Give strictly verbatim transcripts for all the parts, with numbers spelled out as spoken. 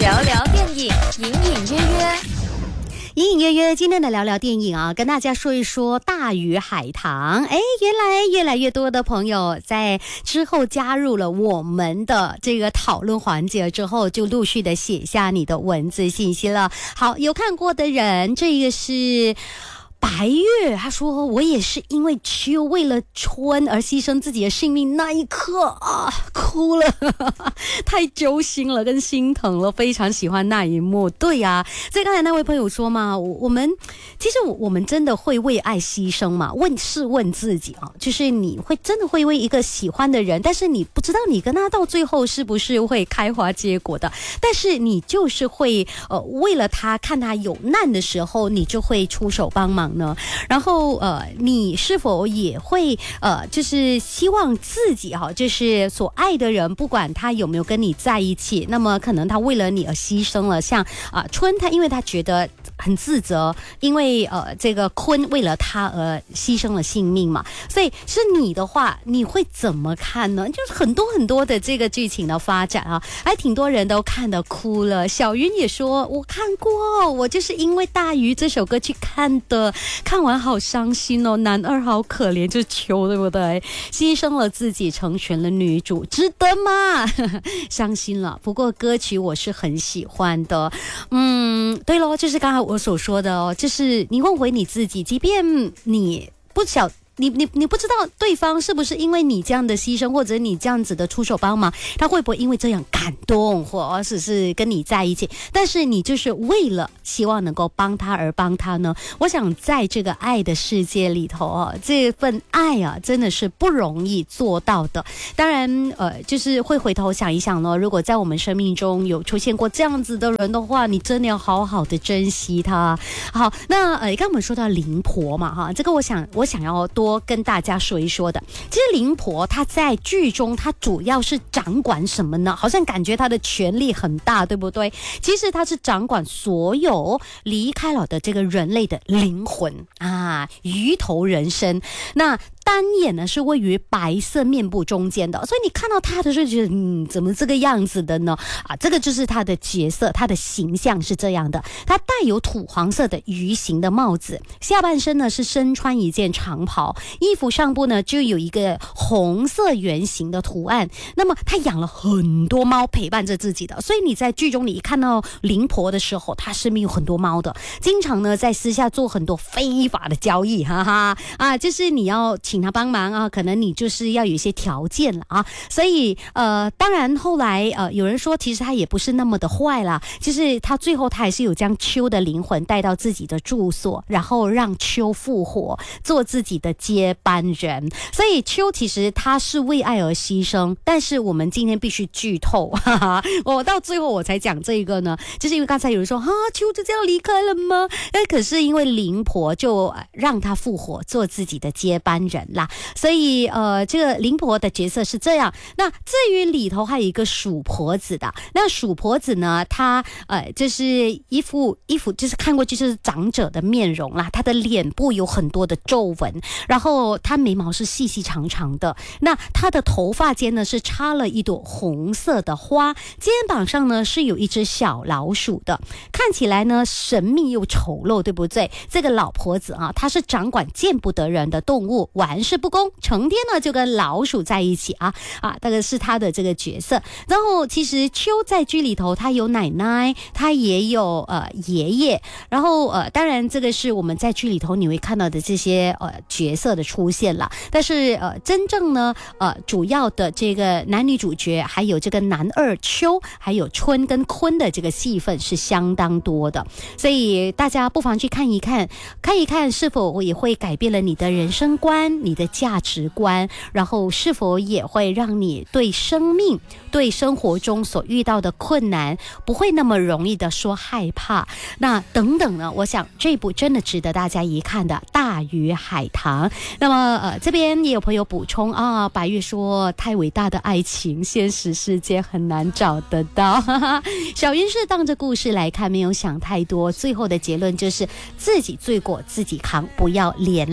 聊聊电影，隐隐约约。 隐隐约约，今天的聊聊电影啊，跟大家说一说《大鱼海棠》。哎，原来越来越多的朋友在之后加入了我们的这个讨论环节之后，就陆续的写下你的文字信息了。好，有看过的人，这个是白月，他说我也是因为秋为了春而牺牲自己的性命，那一刻啊哭了，太揪心了跟心疼了，非常喜欢那一幕。对啊，所以刚才那位朋友说嘛，我我们其实我们真的会为爱牺牲嘛？问试问自己啊，就是你会真的会为一个喜欢的人，但是你不知道你跟他到最后是不是会开花结果的，但是你就是会呃为了他，看他有难的时候，你就会出手帮忙呢。然后呃，你是否也会呃，就是希望自己哈、啊，就是所爱的人，不管他有没有跟你在一起，那么可能他为了你而牺牲了。像啊、呃、春，他因为他觉得很自责，因为呃这个鲲为了他而牺牲了性命嘛，所以是你的话，你会怎么看呢？就是很多很多的这个剧情的发展啊，还挺多人都看得哭了。小云也说我看过，我就是因为大鱼这首歌去看的。看完好伤心哦，男二好可怜，就是秋对不对？牺牲了自己成全了女主，值得吗？伤心了。不过歌曲我是很喜欢的。嗯，对咯，就是刚才我所说的哦，就是你问回你自己，即便你不晓你你你不知道对方是不是因为你这样的牺牲，或者你这样子的出手帮忙，他会不会因为这样感动，或者是跟你在一起？但是你就是为了希望能够帮他而帮他呢？我想在这个爱的世界里头啊，这份爱啊，真的是不容易做到的。当然，呃，就是会回头想一想呢，如果在我们生命中有出现过这样子的人的话，你真的要好好的珍惜他。好，那呃，刚刚我们说到灵婆嘛，哈，这个我想我想要多。多跟大家说一说的。其实灵婆她在剧中她主要是掌管什么呢？好像感觉她的权力很大，对不对？其实她是掌管所有离开了的这个人类的灵魂啊，鱼头人身。那单眼呢是位于白色面部中间的，所以你看到他的时候觉得嗯怎么这个样子的呢？啊，这个就是他的角色，他的形象是这样的。他戴有土黄色的鱼形的帽子，下半身呢是身穿一件长袍，衣服上部呢就有一个红色圆形的图案。那么他养了很多猫陪伴着自己的，所以你在剧中你一看到灵婆的时候，他身边有很多猫的，经常呢在私下做很多非法的交易，哈哈啊，就是你要请他帮忙啊，可能你就是要有一些条件了啊，所以呃，当然后来呃，有人说其实他也不是那么的坏啦，就是他最后他还是有将秋的灵魂带到自己的住所，然后让秋复活，做自己的接班人。所以秋其实他是为爱而牺牲，但是我们今天必须剧透，哈哈，我到最后我才讲这个呢，就是因为刚才有人说哈，秋就这样离开了吗？哎，可是因为灵婆就让他复活，做自己的接班人啦，所以呃，这个灵婆的角色是这样。那至于里头还有一个鼠婆子的，那鼠婆子呢，她呃就是一副一副就是看过去就是长者的面容啦，她的脸部有很多的皱纹，然后她眉毛是细细长长的，那她的头发间呢是插了一朵红色的花，肩膀上呢是有一只小老鼠的，看起来呢神秘又丑陋，对不对？这个老婆子啊，她是掌管见不得人的动物，玩世不恭，成天呢就跟老鼠在一起啊啊，这个是他的这个角色。然后其实秋在剧里头，他有奶奶，他也有呃爷爷，然后呃当然这个是我们在剧里头你会看到的这些呃角色的出现了。但是呃真正呢呃主要的这个男女主角，还有这个男二秋，还有春跟鲲的这个戏份是相当多的，所以大家不妨去看一看，看一看是否也会改变了你的人生观，你的价值观，然后是否也会让你对生命对生活中所遇到的困难不会那么容易的说害怕，那等等呢，我想这部真的值得大家一看的大鱼海棠。那么呃这边也有朋友补充啊，白月说太伟大的爱情现实世界很难找得到，哈哈，小云是当着故事来看，没有想太多，最后的结论就是自己罪过自己扛，不要连累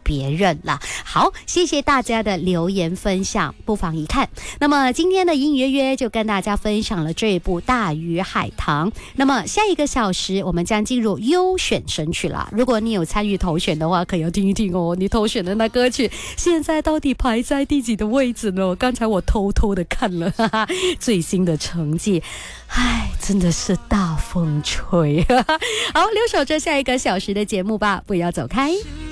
别人啦。好，谢谢大家的留言分享，不妨一看。那么今天的隐隐约约就跟大家分享了这一部《大鱼海棠》。那么下一个小时我们将进入优选神曲了。如果你有参与投选的话，可以要听一听哦，你投选的那歌曲现在到底排在第几的位置呢？刚才我偷偷的看了哈哈最新的成绩，唉，真的是大风吹。好，留守着下一个小时的节目吧，不要走开。